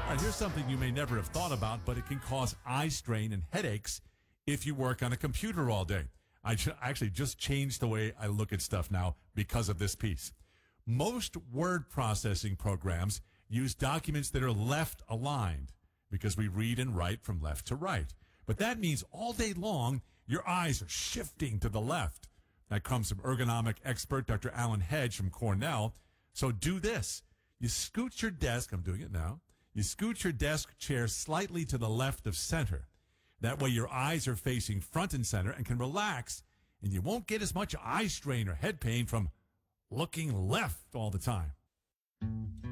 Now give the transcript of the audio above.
All right, here's something you may never have thought about, but it can cause eye strain and headaches if you work on a computer all day. I actually just changed the way I look at stuff now because of this piece. Most word processing programs use documents that are left aligned because we read and write from left to right. But that means all day long, your eyes are shifting to the left. That comes from ergonomic expert Dr. Alan Hedge from Cornell. So do this. You scoot your desk, I'm doing it now. You scoot your desk chair slightly to the left of center. That way your eyes are facing front and center and can relax, and you won't get as much eye strain or head pain from looking left all the time.